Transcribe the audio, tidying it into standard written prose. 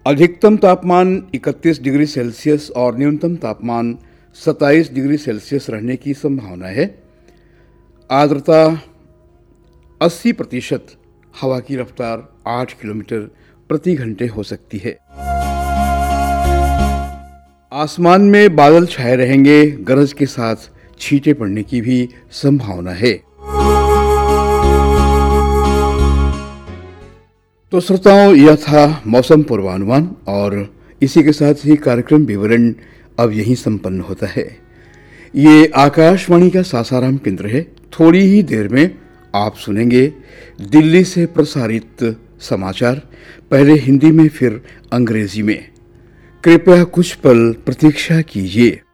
अधिकतम तापमान 31 degree Celsius और न्यूनतम तापमान 27 डिग्री सेल्सियस रहने की संभावना है। आर्द्रता 80%, हवा की रफ्तार 8 किलोमीटर प्रति घंटे हो सकती है। आसमान में बादल छाए रहेंगे, गरज के साथ छींटे पड़ने की भी संभावना है। तो श्रोताओं, यह था मौसम पूर्वानुमान और इसी के साथ ही कार्यक्रम विवरण अब यहीं संपन्न होता है। ये आकाशवाणी का सासाराम केंद्र है। थोड़ी ही देर में आप सुनेंगे दिल्ली से प्रसारित समाचार, पहले हिंदी में फिर अंग्रेजी में। कृपया कुछ पल प्रतीक्षा कीजिए।